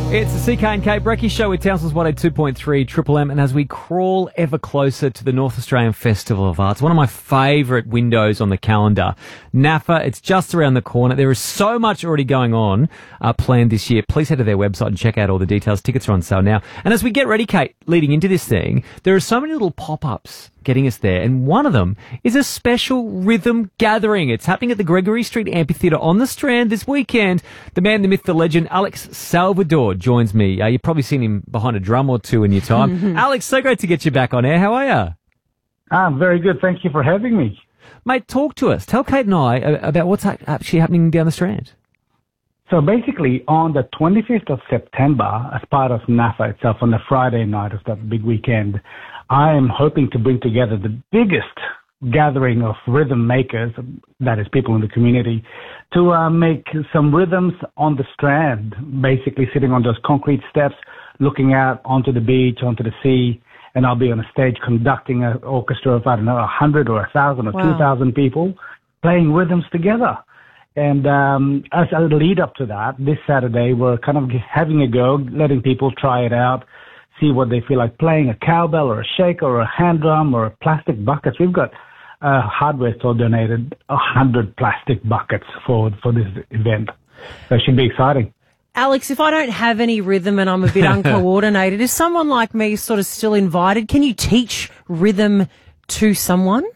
It's the CK and Kate Brecky Show with Townsville's 102.3 Triple M, and as we crawl ever closer to the North Australian Festival of Arts, one of my favourite windows on the calendar, NAFA, it's just around the corner. There is so much already going on planned this year. Please head to their website and check out all the details. Tickets are on sale now. And as we get ready, Kate, leading into this thing, there are so many little pop-ups getting us there, and one of them is a special rhythm gathering. It's happening at the Gregory Street Amphitheatre on the Strand this weekend. The man, the myth, the legend, Alex Salvador joins me. You've probably seen him behind a drum or two in your time. Alex, so great to get you back on air. How are you? I'm very good. Thank you for having me. Mate, talk to us. Tell Kate and I about what's actually happening down the Strand. So basically, on the 25th of September, as part of NAFA itself, on the Friday night of that big weekend, I am hoping to bring together the biggest gathering of rhythm makers, that is people in the community, to make some rhythms on the Strand, basically sitting on those concrete steps, looking out onto the beach, onto the sea, and I'll be on a stage conducting an orchestra of, 100 or 1,000 or 2,000 people playing rhythms together. And as a lead up to that, this Saturday, we're kind of having a go, letting people try it out, see what they feel like playing, a cowbell or a shaker or a hand drum or plastic buckets. We've got hardware store donated 100 plastic buckets for this event. So it should be exciting. Alex, if I don't have any rhythm and I'm a bit uncoordinated, is someone like me sort of still invited? Can you teach rhythm to someone?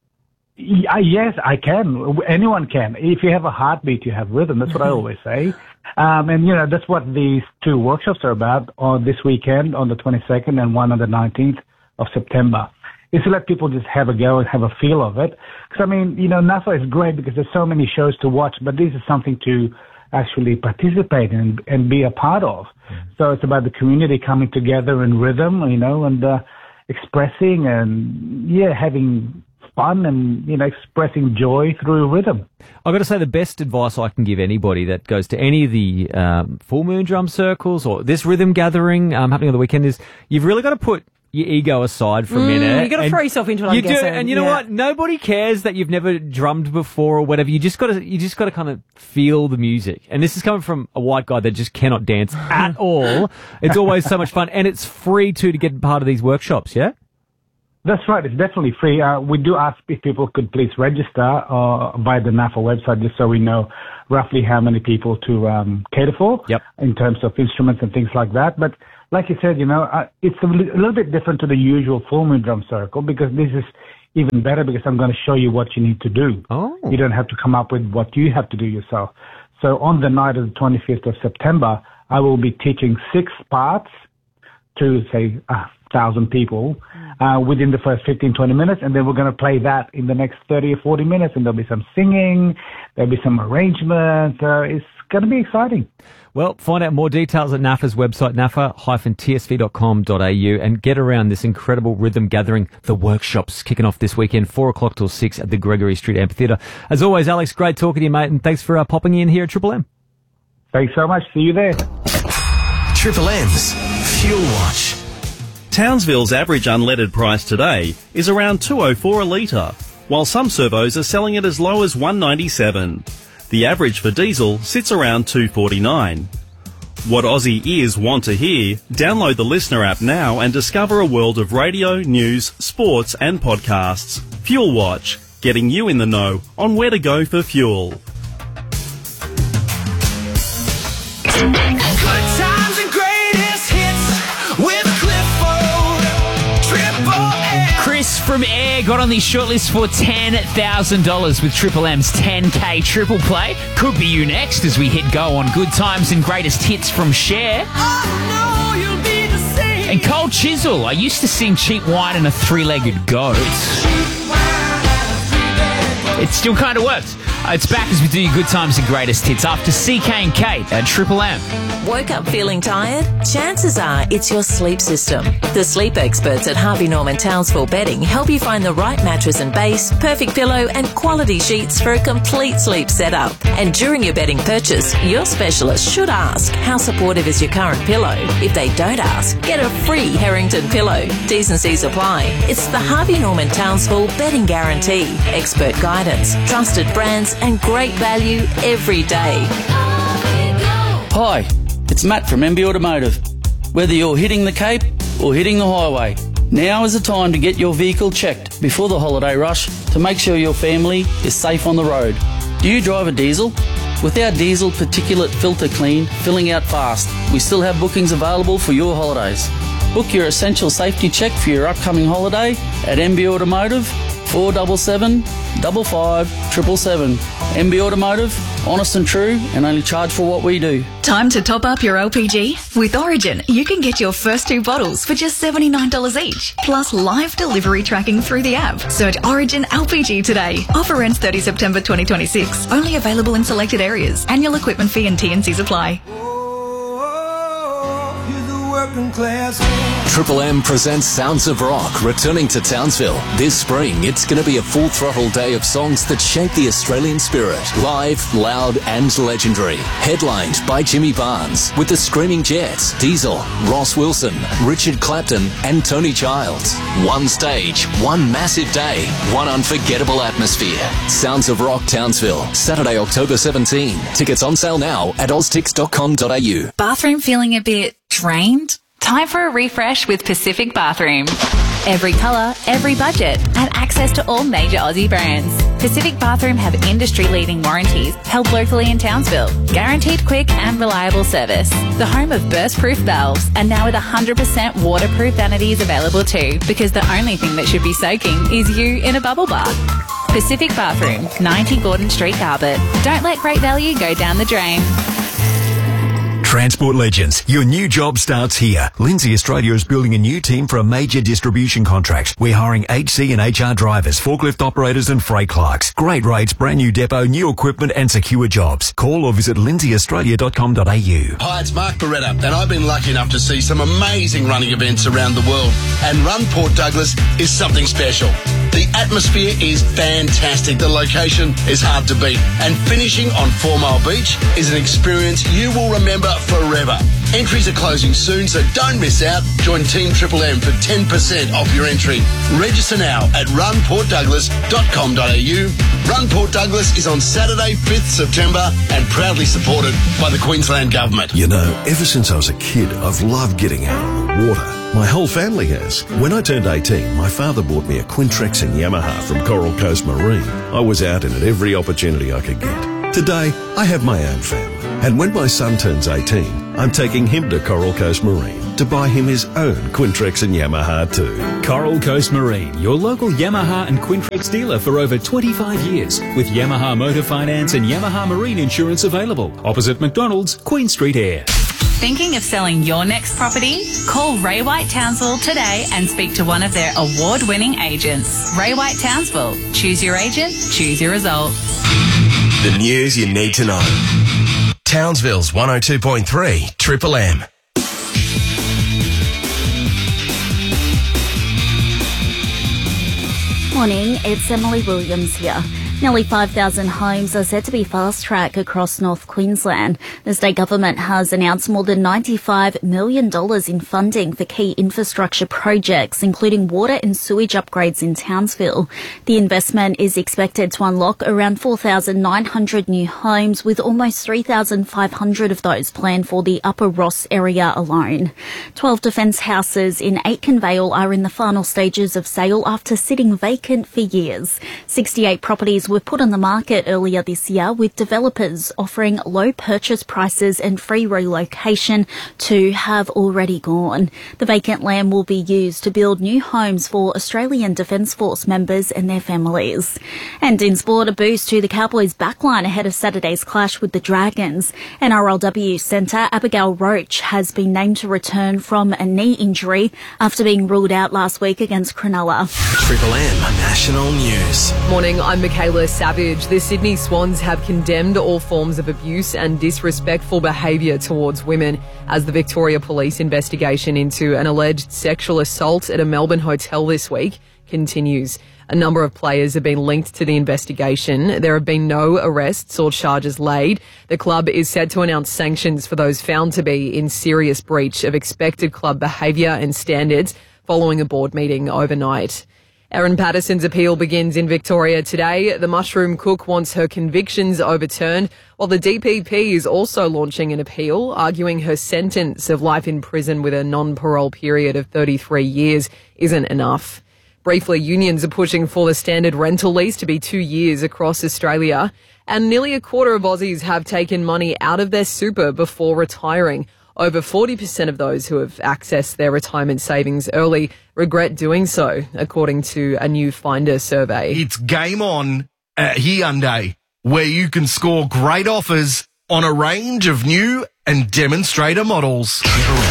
Yes, I can. Anyone can. If you have a heartbeat, you have rhythm. That's what I always say. And, that's what these two workshops are about on this weekend, on the 22nd and one on the 19th of September, is to let people just have a go and have a feel of it. Because, NAFA is great because there's so many shows to watch, but this is something to actually participate in and be a part of. So it's about the community coming together in rhythm, and expressing and, having fun and, expressing joy through rhythm. I've got to say the best advice I can give anybody that goes to any of the full moon drum circles or this rhythm gathering happening on the weekend is you've really got to put your ego aside for a minute. You've got to throw yourself into it, you do, and you know what? Nobody cares that you've never drummed before or whatever. You just got to kind of feel the music. And this is coming from a white guy that just cannot dance at all. It's always so much fun, and it's free to get part of these workshops, yeah? That's right. It's definitely free. We do ask if people could please register via the NAFA website just so we know roughly how many people to cater for in terms of instruments and things like that. But like you said, it's a little bit different to the usual full moon drum circle because this is even better because I'm going to show you what you need to do. Oh. You don't have to come up with what you have to do yourself. So on the night of the 25th of September, I will be teaching 6 parts to, say, 1,000 people within the first 15, 20 minutes, and then we're going to play that in the next 30 or 40 minutes, and there'll be some singing, there'll be some arrangements. It's going to be exciting. Well, find out more details at NAFA's website, nafa-tsv.com.au, and get around this incredible rhythm gathering. The workshops kicking off this weekend, 4 o'clock till 6 at the Gregory Street Amphitheatre. As always, Alex, great talking to you, mate, and thanks for popping in here at Triple M. Thanks so much. See you there. Triple M's Fuel Watch. Townsville's average unleaded price today is around $2.04 a litre, while some servos are selling it as low as $1.97. The average for diesel sits around $2.49. What Aussie ears want to hear? Download the Listener app now and discover a world of radio, news, sports and podcasts. Fuel Watch, getting you in the know on where to go for fuel. Chris from Air got on the shortlist for $10,000 with Triple M's 10K Triple Play. Could be you next as we hit go on Good Times and Greatest Hits from Cher. And Cole Chisel, I used to sing Cheap Wine and a Three-Legged Goat. It still kind of works. It's back as we do your Good Times and Greatest Hits after CK and Kate at Triple M. Woke up feeling tired? Chances are it's your sleep system. The sleep experts at Harvey Norman Townsville Bedding help you find the right mattress and base, perfect pillow and quality sheets for a complete sleep setup. And during your bedding purchase, your specialist should ask, how supportive is your current pillow? If they don't ask, get a free Harrington pillow. T's and C's apply. It's the Harvey Norman Townsville Bedding Guarantee. Expert guidance, trusted brands and great value every day. Hi, It's Matt from MB Automotive. Whether you're hitting the Cape or hitting the highway, now is the time to get your vehicle checked before the holiday rush to make sure your family is safe on the road. Do you drive a diesel? With our diesel particulate filter clean filling out fast, we still have bookings available for your holidays. Book your essential safety check for your upcoming holiday at MB Automotive, 477 55 777. MB Automotive, honest and true, and only charge for what we do. Time to top up your LPG? With Origin, you can get your first 2 bottles for just $79 each, plus live delivery tracking through the app. Search Origin LPG today. Offer ends 30 September 2026. Only available in selected areas. Annual equipment fee and T&Cs apply. Triple M presents Sounds of Rock returning to Townsville. This spring, it's going to be a full throttle day of songs that shape the Australian spirit. Live, loud and legendary. Headlined by Jimmy Barnes with the Screaming Jets, Diesel, Ross Wilson, Richard Clapton and Tony Childs. One stage, one massive day, one unforgettable atmosphere. Sounds of Rock Townsville, Saturday, October 17. Tickets on sale now at oztix.com.au. Bathroom feeling a bit drained? Time for a refresh with Pacific Bathroom. Every colour, every budget, and access to all major Aussie brands. Pacific Bathroom have industry-leading warranties held locally in Townsville. Guaranteed quick and reliable service. The home of burst-proof valves, and now with 100% waterproof vanities available too, because the only thing that should be soaking is you in a bubble bath. Pacific Bathroom, 90 Gordon Street, Carbet. Don't let great value go down the drain. Transport Legends, your new job starts here. Lindsay Australia is building a new team for a major distribution contract. We're hiring HC and HR drivers, forklift operators and freight clerks. Great rates, brand new depot, new equipment and secure jobs. Call or visit lindsayaustralia.com.au. Hi, it's Mark Beretta, and I've been lucky enough to see some amazing running events around the world, and Run Port Douglas is something special. The atmosphere is fantastic, the location is hard to beat, and finishing on 4 Mile Beach is an experience you will remember forever. Entries are closing soon, so don't miss out. Join Team Triple M for 10% off your entry. Register now at runportdouglas.com.au. Run Port Douglas is on Saturday, 5th September, and proudly supported by the Queensland Government. You know, ever since I was a kid, I've loved getting out on the water. My whole family has. When I turned 18, my father bought me a Quintrex and Yamaha from Coral Coast Marine. I was out in it every opportunity I could get. Today, I have my own family. And when my son turns 18, I'm taking him to Coral Coast Marine to buy him his own Quintrex and Yamaha too. Coral Coast Marine, your local Yamaha and Quintrex dealer for over 25 years, with Yamaha Motor Finance and Yamaha Marine Insurance available. Opposite McDonald's, Queen Street Air. Thinking of selling your next property? Call Ray White Townsville today and speak to one of their award-winning agents. Ray White Townsville. Choose your agent, choose your result. The news you need to know. Townsville's 102.3 Triple M. Morning, it's Emily Williams here. Nearly 5,000 homes are set to be fast-tracked across North Queensland. The state government has announced more than $95 million in funding for key infrastructure projects, including water and sewage upgrades in Townsville. The investment is expected to unlock around 4,900 new homes, with almost 3,500 of those planned for the Upper Ross area alone. 12 defence houses in Aitken Vale are in the final stages of sale after sitting vacant for years. 68 properties were put on the market earlier this year, with developers offering low purchase prices and free relocation. 2 have already gone. The vacant land will be used to build new homes for Australian Defence Force members and their families. And in sport, a boost to the Cowboys' backline ahead of Saturday's clash with the Dragons. NRLW centre Abigail Roach has been named to return from a knee injury after being ruled out last week against Cronulla. Triple M National News. Morning, I'm Michaela Savage. The Sydney Swans have condemned all forms of abuse and disrespectful behaviour towards women as the Victoria Police investigation into an alleged sexual assault at a Melbourne hotel this week continues. A number of players have been linked to the investigation. There have been no arrests or charges laid. The club is set to announce sanctions for those found to be in serious breach of expected club behaviour and standards following a board meeting overnight. Erin Patterson's appeal begins in Victoria today. The mushroom cook wants her convictions overturned, while the DPP is also launching an appeal, arguing her sentence of life in prison with a non-parole period of 33 years isn't enough. Briefly, unions are pushing for the standard rental lease to be 2 years across Australia, and nearly a quarter of Aussies have taken money out of their super before retiring. Over 40% of those who have accessed their retirement savings early regret doing so, according to a new Finder survey. It's game on at Hyundai, where you can score great offers on a range of new and demonstrator models.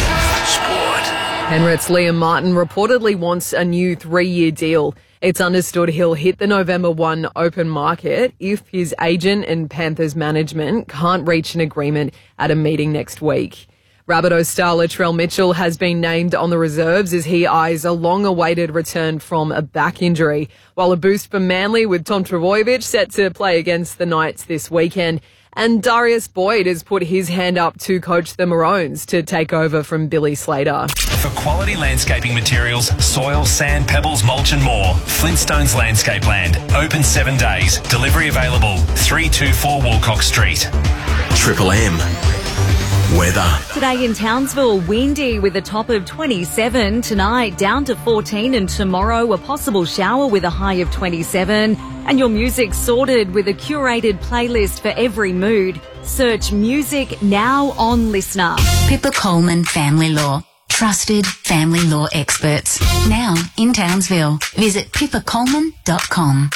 Penrith's Liam Martin reportedly wants a new 3-year deal. It's understood he'll hit the November 1 open market if his agent and Panthers management can't reach an agreement at a meeting next week. Rabbitohs star Latrell Mitchell has been named on the reserves as he eyes a long-awaited return from a back injury, while a boost for Manly with Tom Trbojevic set to play against the Knights this weekend. And Darius Boyd has put his hand up to coach the Maroons to take over from Billy Slater. For quality landscaping materials, soil, sand, pebbles, mulch and more, Flintstones Landscape Land. Open 7 days. Delivery available. 324 Walcock Street. Triple M. Weather. Today in Townsville, windy with a top of 27. Tonight, down to 14. And tomorrow, a possible shower with a high of 27. And your music sorted with a curated playlist for every mood. Search Music Now on Listener. Pippa Coleman Family Law. Trusted family law experts. Now in Townsville. Visit pippacoleman.com.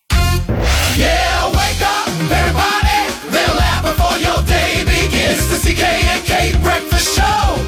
Yeah, wake up, everybody. They'll laugh before your day begins. It's the CK and Kate Breakfast Show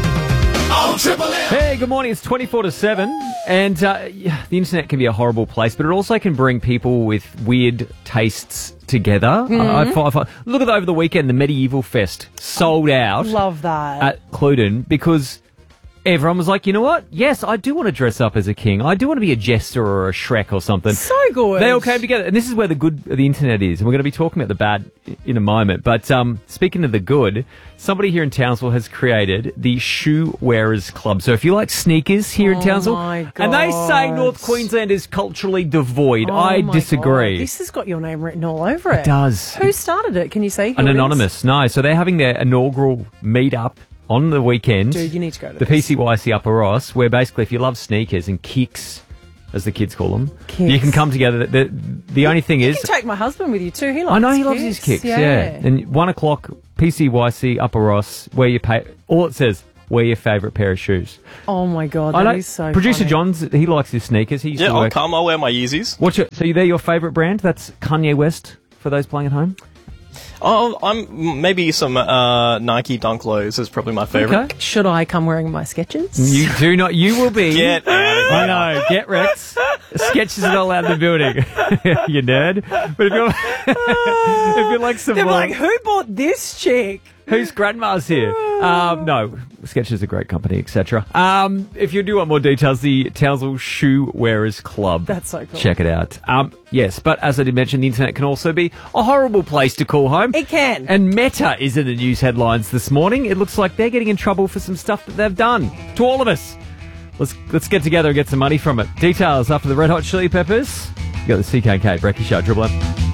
on Triple M. Hey, good morning. It's 24 to 7. And the internet can be a horrible place, but it also can bring people with weird tastes together. Look at over the weekend, the Medieval Fest sold out. Love that. At Cluden because everyone was like, you know what? Yes, I do want to dress up as a king. I do want to be a jester or a Shrek or something. So good. They all came together. And this is where the good of the internet is. And we're going to be talking about the bad in a moment. But speaking of the good, somebody here in Townsville has created the Shoe Wearers Club. So if you like sneakers here in Townsville, and they say North Queensland is culturally devoid, I disagree. God. This has got your name written all over it. It does. Who started it? Can you see who An it is? anonymous. No. So they're having their inaugural meet-up on the weekend. Dude, you need to go to the this. PCYC Upper Ross, where basically if you love sneakers and kicks, as the kids call them, Kicks. you can come together. The only thing You is... can take my husband with you too. He likes I know he kicks. loves his kicks, yeah. And 1 o'clock, PCYC Upper Ross, where you pay... All it says, wear your favourite pair of shoes. Oh my God, I that know, is so Producer funny. John's, he likes his sneakers. He used to I'll work... come. I'll wear my Yeezys. So they're your favourite brand? That's Kanye West, for those playing at home? Oh, I'm maybe some Nike Dunk Lows is probably my favourite. Okay. Should I come wearing my Skechers? You do not. You will be. Get out of here. I know. Get Rex. Sketches are not allowed in the building. You nerd. But if you're, if you're like some, They're like, who bought this chick? Whose grandma's here? No, Skechers is a great company, etc. If you do want more details, the Townsville Shoe Wearers Club. That's so cool. Check it out. Yes, but as I did mention, the internet can also be a horrible place to call home. It can. And Meta is in the news headlines this morning. It looks like they're getting in trouble for some stuff that they've done to all of us. Let's get together and get some money from it. Details after the Red Hot Chili Peppers. You got the CKK Brekkie Show, Triple M.